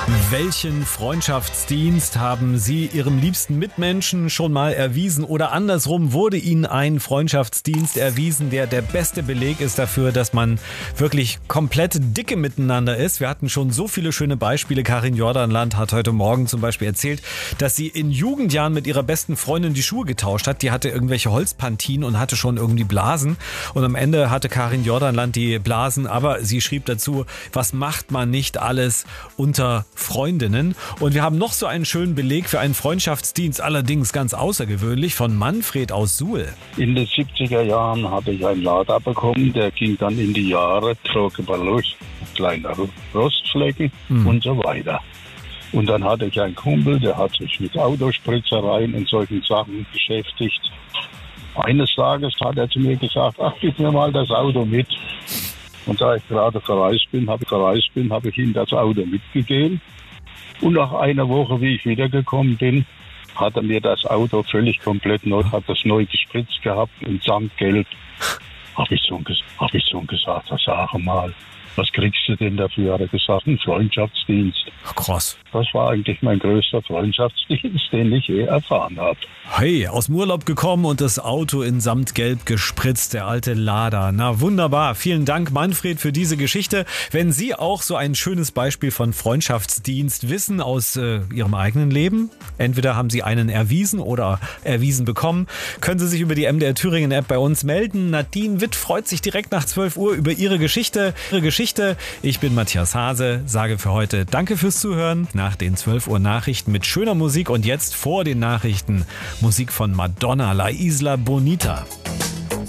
Welchen Freundschaftsdienst haben Sie Ihrem liebsten Mitmenschen schon mal erwiesen oder andersrum wurde Ihnen ein Freundschaftsdienst erwiesen, der beste Beleg ist dafür, dass man wirklich komplett dicke miteinander ist? Wir hatten schon so viele schöne Beispiele. Karin Jordanland hat heute Morgen zum Beispiel erzählt, dass sie in Jugendjahren mit ihrer besten Freundin die Schuhe getauscht hat. Die hatte irgendwelche Holzpantinen und hatte schon irgendwie Blasen. Und am Ende hatte Karin Jordanland die Blasen, aber sie schrieb dazu, was macht man nicht alles unter Freundinnen. Und wir haben noch so einen schönen Beleg für einen Freundschaftsdienst, allerdings ganz außergewöhnlich, von Manfred aus Suhl. In den 70er Jahren hatte ich einen Lader bekommen, der ging dann in die Jahre, trug über Lust, kleine Rostflecken und so weiter. Und dann hatte ich einen Kumpel, der hat sich mit Autospritzereien und solchen Sachen beschäftigt. Eines Tages hat er zu mir gesagt, ach, gib mir mal das Auto mit. Und da ich gerade verreist bin, habe ich ihm das Auto mitgegeben. Und nach einer Woche, wie ich wiedergekommen bin, hat er mir das Auto völlig komplett neu, hat das neu gespritzt gehabt in Samtgelb. Hab ich schon gesagt, sag mal, was kriegst du denn dafür? Hat er gesagt, ein Freundschaftsdienst. Krass. Das war eigentlich mein größter Freundschaftsdienst, den ich je erfahren habe. Hey, aus dem Urlaub gekommen und das Auto in Samtgelb gespritzt, der alte Lada. Na wunderbar, vielen Dank Manfred für diese Geschichte. Wenn Sie auch so ein schönes Beispiel von Freundschaftsdienst wissen aus Ihrem eigenen Leben, entweder haben Sie einen erwiesen oder erwiesen bekommen, können Sie sich über die MDR Thüringen App bei uns melden. Nadine Witt freut sich direkt nach 12 Uhr über Ihre Geschichte. Ich bin Matthias Hase, sage für heute Danke fürs Zuhören. Nach den 12 Uhr Nachrichten mit schöner Musik und jetzt vor den Nachrichten Musik von Madonna, La Isla Bonita.